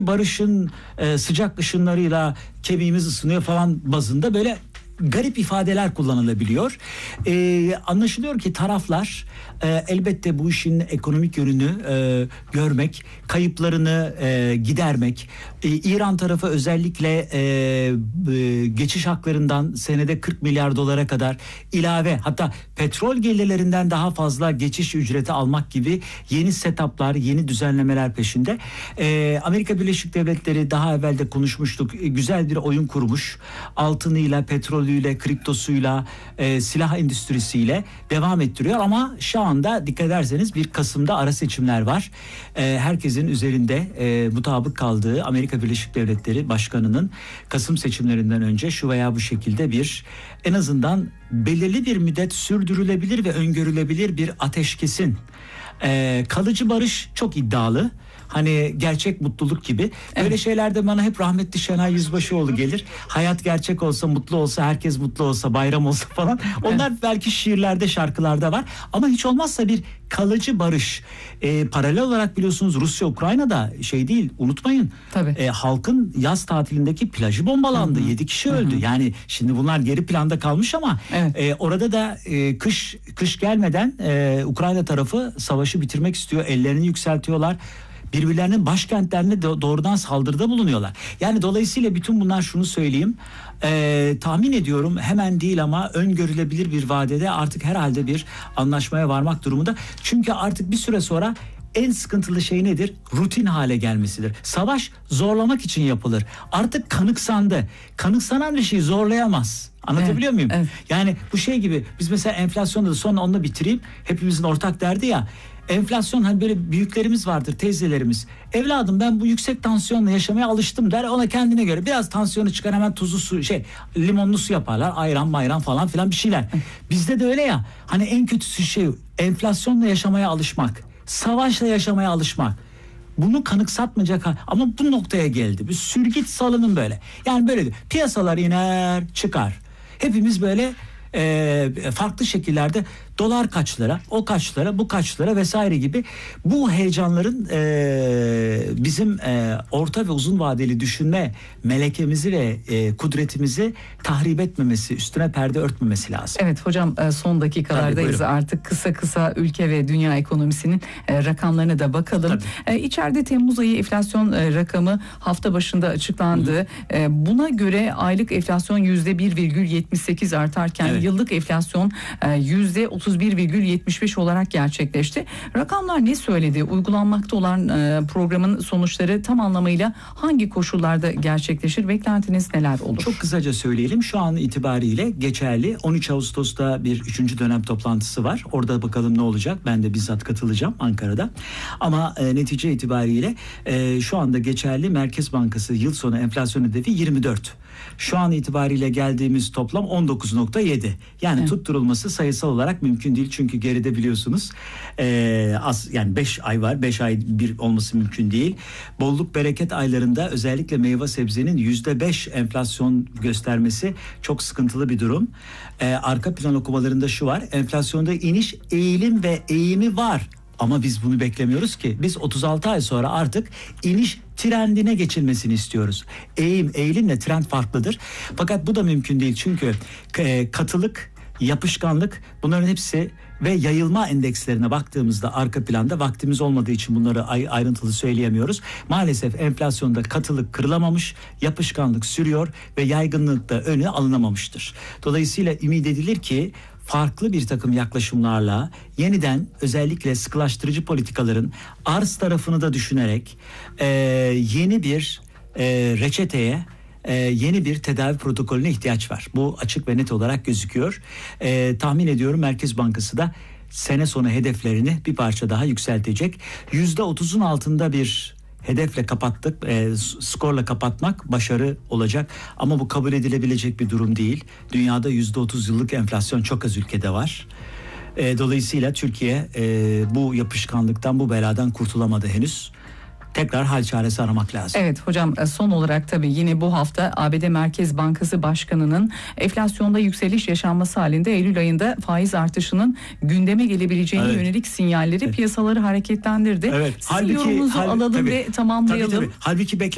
barışın sıcak ışınlarıyla kemiğimiz ısınıyor falan bazında böyle garip ifadeler kullanılabiliyor. Anlaşılıyor ki taraflar elbette bu işin ekonomik yönünü görmek, kayıplarını gidermek, İran tarafı özellikle geçiş haklarından senede 40 milyar dolara kadar ilave, hatta petrol gelirlerinden daha fazla geçiş ücreti almak gibi yeni setuplar, yeni düzenlemeler peşinde. Amerika Birleşik Devletleri, daha evvel de konuşmuştuk, güzel bir oyun kurmuş. Altınıyla, petrolüyle, kriptosuyla, silah endüstrisiyle devam ettiriyor ama şu anda dikkat ederseniz 1 Kasım'da ara seçimler var. Herkesin üzerinde mutabık kaldığı Amerika Birleşik Devletleri Başkanı'nın Kasım seçimlerinden önce şu veya bu şekilde bir, en azından belirli bir müddet sürdürülebilir ve öngörülebilir bir ateşkesin, kalıcı barış çok iddialı. Hani gerçek mutluluk gibi. Böyle şeylerde bana hep rahmetli Şenay Yüzbaşıoğlu gelir. Hayat gerçek olsa, mutlu olsa, herkes mutlu olsa, bayram olsa falan. Onlar belki şiirlerde, şarkılarda var. Ama hiç olmazsa bir kalıcı barış. Paralel olarak biliyorsunuz Rusya Ukrayna'da şey değil, unutmayın. Halkın yaz tatilindeki plajı bombalandı. 7 kişi öldü. Yani şimdi bunlar geri planda kalmış ama orada da kış gelmeden Ukrayna tarafı savaşı bitirmek istiyor. Ellerini yükseltiyorlar. Birbirlerinin başkentlerine doğrudan saldırıda bulunuyorlar. Yani dolayısıyla bütün bunlar, şunu söyleyeyim, tahmin ediyorum hemen değil ama öngörülebilir bir vadede artık herhalde bir anlaşmaya varmak durumunda. Çünkü artık bir süre sonra en sıkıntılı şey nedir? Rutin hale gelmesidir. Savaş zorlamak için yapılır. Artık kanıksandı. Kanıksanan bir şeyi zorlayamaz. Anlatabiliyor muyum? Yani bu şey gibi, biz mesela enflasyonda da, sonra onunla bitireyim. Hepimizin ortak derdi ya. Enflasyon, hani böyle büyüklerimiz vardır, teyzelerimiz. Evladım ben bu yüksek tansiyonla yaşamaya alıştım der. Ona kendine göre biraz tansiyonu çıkar, hemen tuzlu su, limonlu su yaparlar. Ayran mayran falan filan bir şeyler. Bizde de öyle ya. Hani en kötüsü şey enflasyonla yaşamaya alışmak. Savaşla yaşamaya alışmak. Bunu kanıksatmayacak ama bu noktaya geldi. Bir sürgit salının böyle. Yani böyle piyasalar iner çıkar. Hepimiz böyle farklı şekillerde dolar kaçlara, o kaçlara, bu kaçlara vesaire gibi bu heyecanların bizim orta ve uzun vadeli düşünme melekemizi ve kudretimizi tahrip etmemesi, üstüne perde örtmemesi lazım. Evet hocam, son dakikalardayız. Artık kısa ülke ve dünya ekonomisinin rakamlarına da bakalım. İçeride Temmuz ayı enflasyon rakamı hafta başında açıklandı. Buna göre aylık enflasyon %1,78 artarken yıllık enflasyon %31,75 olarak gerçekleşti. Rakamlar ne söyledi? Uygulanmakta olan programın sonuçları tam anlamıyla hangi koşullarda gerçekleşir? Beklentiniz neler olur? Çok kısaca söyleyelim. Şu an itibariyle geçerli 13 Ağustos'ta bir 3. dönem toplantısı var. Orada bakalım ne olacak? Ben de bizzat katılacağım Ankara'da. Ama netice itibariyle şu anda geçerli Merkez Bankası yıl sonu enflasyon hedefi 24. Şu an itibariyle geldiğimiz toplam 19,7. Yani tutturulması sayısal olarak mümkün değil. Çünkü geride biliyorsunuz yani 5 ay var. 5 ay bir olması mümkün değil. Bolluk bereket aylarında özellikle meyve sebzenin %5 enflasyon göstermesi çok sıkıntılı bir durum. Arka plan okumalarında şu var. Enflasyonda iniş, eğilim ve eğimi var. Ama biz bunu beklemiyoruz ki. Biz 36 ay sonra artık iniş trendine geçilmesini istiyoruz. Eğilimle trend farklıdır. Fakat bu da mümkün değil. Çünkü katılık, yapışkanlık, bunların hepsi ve yayılma endekslerine baktığımızda arka planda, vaktimiz olmadığı için bunları ayrıntılı söyleyemiyoruz. Maalesef enflasyonda katılık kırılamamış, yapışkanlık sürüyor ve yaygınlık da önü alınamamıştır. Dolayısıyla ümit edilir ki farklı bir takım yaklaşımlarla yeniden, özellikle sıkılaştırıcı politikaların arz tarafını da düşünerek yeni bir reçeteye, yeni bir tedavi protokolüne ihtiyaç var. Bu açık ve net olarak gözüküyor. Tahmin ediyorum Merkez Bankası da sene sonu hedeflerini bir parça daha yükseltecek. %30'un altında bir hedefle kapattık. Skorla kapatmak başarı olacak. Ama bu kabul edilebilecek bir durum değil. Dünyada %30 yıllık enflasyon çok az ülkede var. Dolayısıyla Türkiye bu yapışkanlıktan, bu beladan kurtulamadı henüz. Tekrar hal çaresi aramak lazım. Evet hocam, son olarak tabii yine bu hafta ABD Merkez Bankası Başkanı'nın enflasyonda yükseliş yaşanması halinde Eylül ayında faiz artışının gündeme gelebileceğine yönelik sinyalleri piyasaları hareketlendirdi. Sizin yorumunuzu alalım ve tamamlayalım. Halbuki